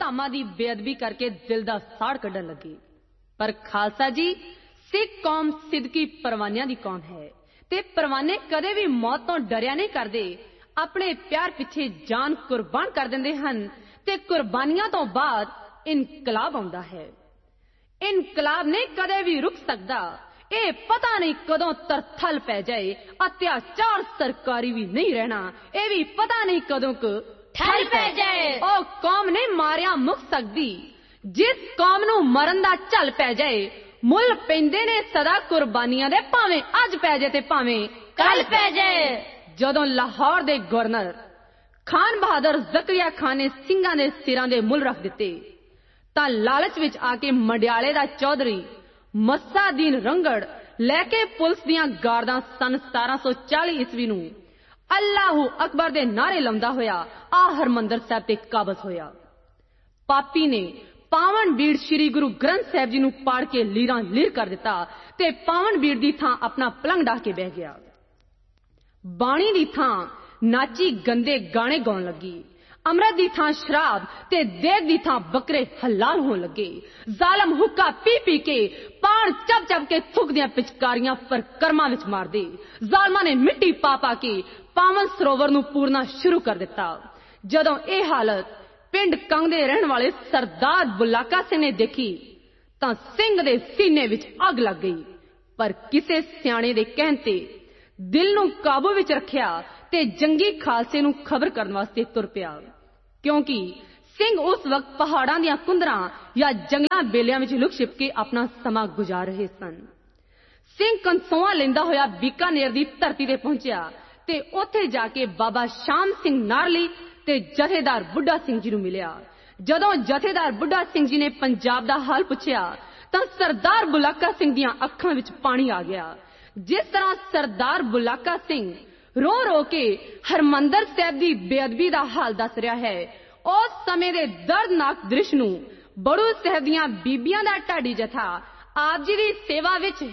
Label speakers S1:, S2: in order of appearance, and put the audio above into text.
S1: धामां दी बेअदबी करके दिल दा साड़ कड्ढण लगे। पर खालसा जी, सिख कौम सिदकी परवानियां दी कौम है ते परवाने कदे भी मौत तो डरिया नहीं करदे। अपने प्यार पिछे जान कुर्बान कर दिंदे हन ते कुर्बानियां तो बाद इनकलाब आउंदा है। इनकलाब नहीं कदे भी रुक सकदा। ਇਹ ਪਤਾ ਨਹੀਂ ਕਦੋਂ ਤਰਥਲ ਪੈ ਜਾਏ। ਅਤਿਆਚਾਰ ਸਰਕਾਰੀ ਵੀ ਨਹੀਂ ਰਹਿਣਾ। ਇਹ ਵੀ ਪਤਾ ਨਹੀਂ ਕਦੋਂ ਕੁ ਠੱਲ ਪੈ ਜਾਏ। ਉਹ ਕੌਮ ਨਹੀਂ ਮਾਰਿਆ ਮੁੱਕ ਸਕਦੀ। ਜਿਸ ਕੌਮ ਨੂੰ ਮਰਨ ਦਾ ਝੱਲ ਪੈ ਜਾਏ, ਮੁੱਲ ਪੈਂਦੇ ਨੇ ਸਦਾ ਕੁਰਬਾਨੀਆਂ ਦੇ, ਭਾਵੇਂ ਅੱਜ ਪੈ ਜਾਏ ਤੇ ਭਾਵੇਂ ਕੱਲ ਪੈ ਜਾਏ। ਜਦੋਂ ਲਾਹੌਰ ਦੇ ਗਵਰਨਰ ਖਾਨ ਬਹਾਦਰ ਜ਼ਕਰੀਆ ਖਾਨ ਨੇ ਸਿੰਘਾਂ ਦੇ ਸਿਰਾਂ ਦੇ ਮੁੱਲ ਰੱਖ ਦਿੱਤੇ ਤਾਂ ਲਾਲਚ ਵਿੱਚ ਆ ਕੇ ਮੰਡਿਆਲੇ ਦਾ ਚੌਧਰੀ ਮੱਸਾਦੀਨ ਰੰਗੜ ਲੈ ਕੇ ਪੁਲਿਸ ਦੀਆਂ ਗਾਰਦਾਂ ਸਨ 1740 ਈਸਵੀ ਨੂੰ ਅੱਲਾਹੂ ਅਕਬਰ ਦੇ ਨਾਰੇ ਲਾਉਂਦਾ ਹੋਇਆ ਆ ਹਰਮੰਦਰ ਸਾਹਿਬ ਤੇ ਕਾਬਜ਼ ਹੋਇਆ। ਪਾਪੀ ਨੇ ਪਾਵਨ ਬੀੜ ਸ੍ਰੀ ਗੁਰੂ ਗ੍ਰੰਥ ਸਾਹਿਬ ਜੀ ਨੂੰ ਪਾੜ ਕੇ ਲੀਰਾਂ ਲੀਰ ਕਰ ਦਿੱਤਾ ਤੇ ਪਾਵਨ ਬੀੜ ਦੀ ਥਾਂ ਆਪਣਾ ਪਲੰਗ ਢਾਹ ਕੇ ਬਹਿ ਗਿਆ। ਬਾਣੀ ਦੀ ਥਾਂ ਨਾਚੀ ਗੰਦੇ ਗਾਣੇ ਗਾਉਣ ਲੱਗੀ। अमृत दी थां शराब ते देग दी थां बकरे हलाल होने लगे। जालम हुक्का पी पी के पान चब चब के थुक दियां पिचकारियां पर कर्मा विच मार दे। जालमा ने मिट्टी पा पा के पावन सरोवर नूं पूरना शुरू कर दिता। जदों यह हालत पिंड कंग दे रहण वाले सरदार बुलाका सिंह ने देखी तां सिंह दे सीने विच अग लग गई। पर किसे सियाणे दे कहण ते दिल नूं काबू विच रखिया ते जंगी खालसे नूं खबर करन वास्ते तुर पिया। क्योंकि सिंह उस वक्त पहाड़ां दियां कुंदरां या जंगलां बेलियां विच लुक छिप के अपना समा गुजार रहे सन। सिंह कंसोआ लेंदा होया बीकानेर दी धरती ते पहुंचिया ते उत्थे जाके बाबा शाम सिंह नारली ते जथेदार बुड्ढा सिंह जी नूं मिलिया। जदों जथेदार बुड्ढा सिंह जी ने पंजाब दा हाल पुछिया तां सरदार बुलाका सिंह दियां अखां विच पानी आ गया। जिस तरह सरदार बुलाका सिंह रो रो के हरमंदर साहिब दी बेअदबी दा हाल दस रहा है, उस समय दे दर्दनाक दृश्य नूं बड़ू साहिब दियां बीबियां दा ढाडी जथा आप जी दी सेवा विच